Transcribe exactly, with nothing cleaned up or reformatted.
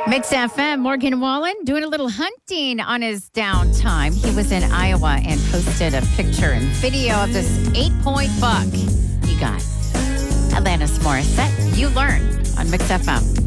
Mix F M, Morgan Wallen doing a little hunting on his downtime. He was in Iowa and posted a picture and video of this eight-point buck he got. Alanis Morissette, You Learn on Mix F M.